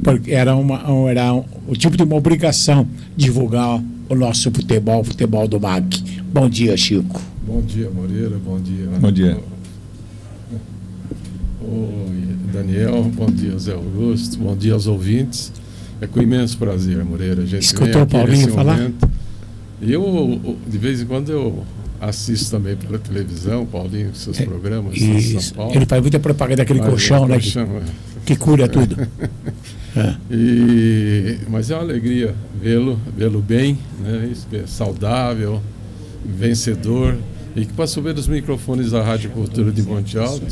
porque era o tipo de uma obrigação divulgar o nosso futebol do MAC. Bom dia, Chico. Bom dia, Moreira. Bom dia. Bom dia. Oi, Daniel. Bom dia, Zé Augusto. Bom dia aos ouvintes. É com imenso prazer, Moreira. A gente escutou o Paulinho falar? E eu, de vez em quando, eu assisto também pela televisão, Paulinho, seus programas em São Paulo. Ele faz muita propaganda daquele colchão, né? Que cura tudo. Mas é uma alegria vê-lo bem, né? Saudável, vencedor, e que passou pelos microfones da Rádio Cultura de Monte Alto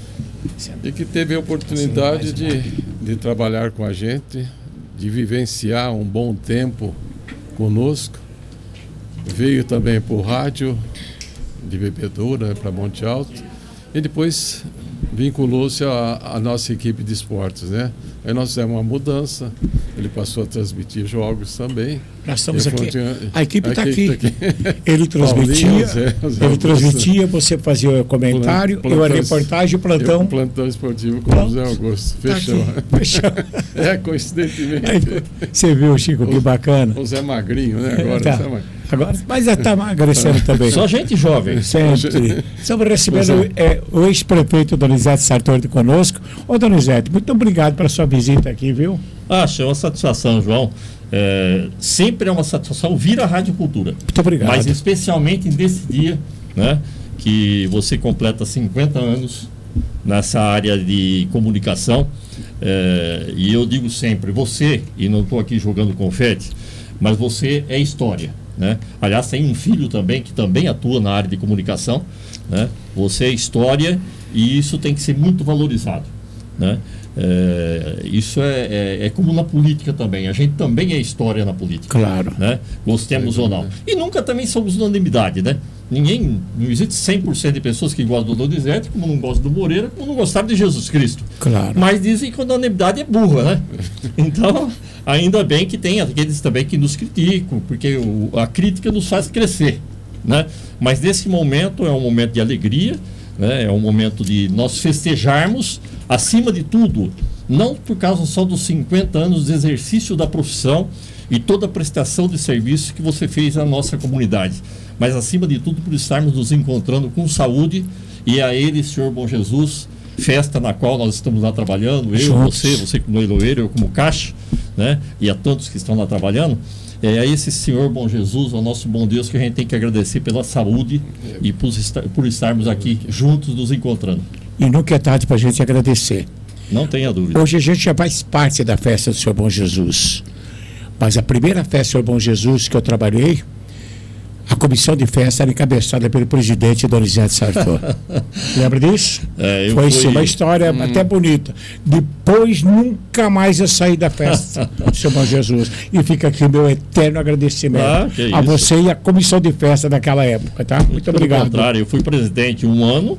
e que teve a oportunidade de trabalhar com a gente, de vivenciar um bom tempo conosco. Veio também para o rádio de Bebedouro, para Monte Alto, e depois vinculou-se à nossa equipe de esportes, né? Aí nós fizemos uma mudança, ele passou a transmitir jogos também. Nós estamos aqui, a equipe está aqui. Ele transmitia, Paulinho, transmitia, você fazia o comentário, eu a reportagem, o plantão. Plantão esportivo com o Zé Augusto. Fechou. Coincidentemente. Aí, você viu, Chico, que bacana. O Zé Magrinho, né? Agora, mas já está emagrecendo também. Só gente jovem. Sempre. Estamos recebendo o ex-prefeito Donizete Sartori conosco. Ô, Donizete, muito obrigado pela sua visita aqui, viu? É uma satisfação, João. Sempre é uma satisfação vir à Rádio Cultura. Muito obrigado. Mas especialmente nesse dia, né, que você completa 50 anos nessa área de comunicação. E eu digo sempre, você, e não estou aqui jogando confete, mas você é história. Né? Aliás, tem um filho também que também atua na área de comunicação, né? Você é história e isso tem que ser muito valorizado, né? Isso é como na política também. A gente também é história na política. Claro. Né? Gostemos ou não. E nunca também somos unanimidade, né? Não existe 100% de pessoas que gostam do Donizete, como não gostam do Moreira, como não gostaram de Jesus Cristo. Claro. Mas dizem que a unanimidade é burra, né? Então, ainda bem que tem aqueles também que nos criticam, porque a crítica nos faz crescer, né? Mas nesse momento é um momento de alegria, né? É um momento de nós festejarmos, acima de tudo, não por causa só dos 50 anos de exercício da profissão e toda a prestação de serviço que você fez à nossa comunidade, mas acima de tudo por estarmos nos encontrando com saúde, e a Ele, Senhor Bom Jesus, festa na qual nós estamos lá trabalhando, você como leiloeiro, eu como caixa, né? E a todos que estão lá trabalhando. É a esse Senhor Bom Jesus, ao nosso bom Deus, que a gente tem que agradecer pela saúde e por estarmos aqui juntos nos encontrando. E nunca é tarde para a gente agradecer. Não tenha dúvida. Hoje a gente já faz parte da festa do Senhor Bom Jesus. Mas a primeira festa do Senhor Bom Jesus que eu trabalhei, a comissão de festa era encabeçada pelo presidente Donizete Sartori. Lembra disso? Foi uma história até bonita. Depois nunca mais eu saí da festa do Senhor Bom Jesus. E fica aqui o meu eterno agradecimento a você e a comissão de festa daquela época, tá? Muito obrigado. Pelo contrário, eu fui presidente um ano,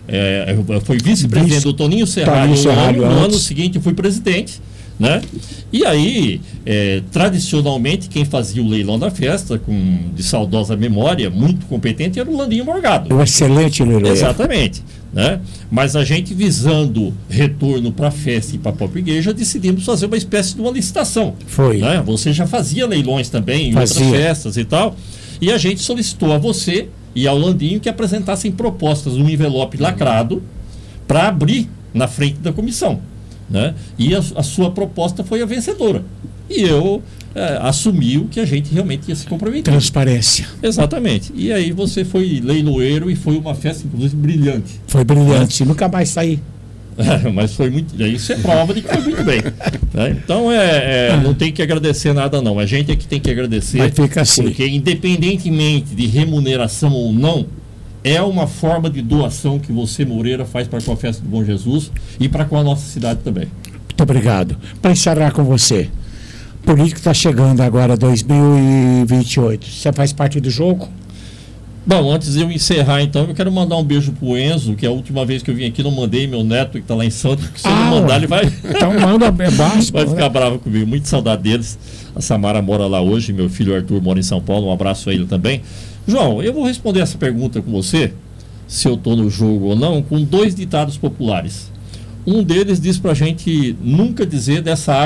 eu fui vice-presidente do Toninho Serralho no ano seguinte eu fui presidente, né? E aí, tradicionalmente, quem fazia o leilão da festa, de saudosa memória, muito competente, era o Landinho Morgado. Um excelente leiloeiro. Exatamente. Né? Mas a gente, visando retorno para a festa e para a própria igreja, decidimos fazer uma espécie de uma licitação. Foi. Né? Você já fazia leilões também em outras festas e tal, e a gente solicitou a você e ao Landinho que apresentassem propostas num envelope lacrado para abrir na frente da comissão. Né? E a sua proposta foi a vencedora. E eu assumi o que a gente realmente ia se comprometer. Transparência. Exatamente. E aí você foi leiloeiro e foi uma festa, inclusive, brilhante. Foi brilhante. Nunca mais saí. Mas foi muito. Isso é prova de que foi muito bem. Né? Então não tem que agradecer nada, não. A gente é que tem que agradecer. Mas fica assim. Porque, independentemente de remuneração ou não, é uma forma de doação que você, Moreira, faz para com a Festa do Bom Jesus e para com a nossa cidade também. Muito obrigado. Para encerrar com você, político está chegando agora 2028. Você faz parte do jogo? Bom, antes de eu encerrar, então, eu quero mandar um beijo pro Enzo, que é a última vez que eu vim aqui, não mandei, meu neto que está lá em Santos, porque se eu não mandar, ele vai... Então manda, básico. Vai ficar bravo comigo, muito saudade deles. A Samara mora lá hoje, meu filho Arthur mora em São Paulo, um abraço a ele também. João, eu vou responder essa pergunta com você, se eu estou no jogo ou não, com 2 ditados populares. Um deles diz pra gente nunca dizer dessa